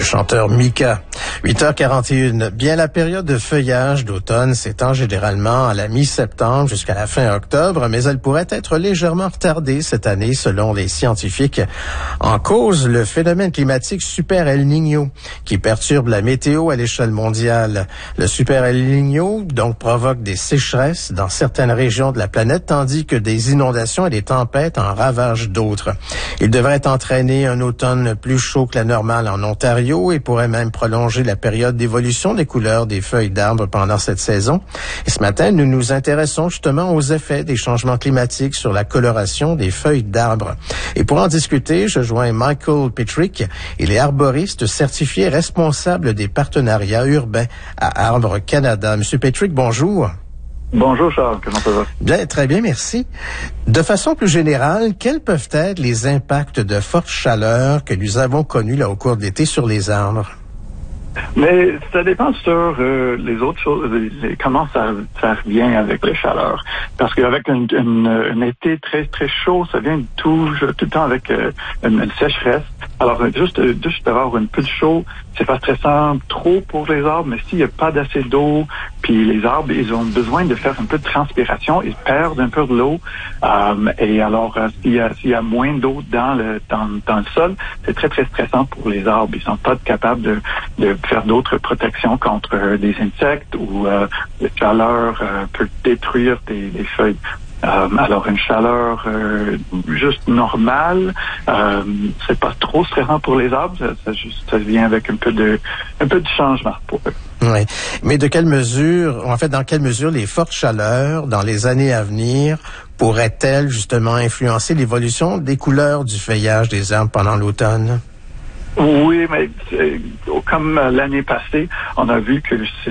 chanteur Mika. 8h41. Bien, la période de feuillage d'automne s'étend généralement à la mi-septembre jusqu'à la fin octobre, mais elle pourrait être légèrement retardée cette année selon les scientifiques. En cause, le phénomène climatique Super El Niño qui perturbe la météo à l'échelle mondiale. Le Super El Niño, donc, provoque des sécheresses dans certaines régions de la planète, tandis que des inondations et des tempêtes en ravagent d'autres. Il devrait entraîner un automne plus chaud que la normale en Ontario et pourrait même prolonger la période d'évolution des couleurs des feuilles d'arbres pendant cette saison. Et ce matin, nous nous intéressons justement aux effets des changements climatiques sur la coloration des feuilles d'arbres. Et pour en discuter, je joins Michael Petrick. Il est arboriste certifié responsable des partenariats urbains à Arbres Canada. Monsieur Petrick, bonjour. Bonjour Charles, comment ça va? Bien, très bien, merci. De façon plus générale, quels peuvent être les impacts de forte chaleur que nous avons connus là au cours de l'été sur les arbres? Mais ça dépend sur les autres choses, comment ça revient avec les chaleurs. Parce qu'avec un été très très chaud, ça vient tout le temps avec une sécheresse. Alors juste d'avoir un peu de chaud, c'est pas stressant trop pour les arbres, mais s'il n'y a pas d'assez d'eau, puis les arbres, ils ont besoin de faire un peu de transpiration, ils perdent un peu de l'eau. Et alors s'il y a moins d'eau dans le sol, c'est très très stressant pour les arbres. Ils sont pas capables de faire d'autres protections contre des insectes ou la chaleur peut détruire des feuilles. Alors une chaleur juste normale, c'est pas trop stressant pour les arbres, ça vient avec un peu de changement pour eux. Oui, mais dans quelle mesure les fortes chaleurs dans les années à venir pourraient-elles justement influencer l'évolution des couleurs du feuillage des arbres pendant l'automne? Oui, mais comme l'année passée, on a vu que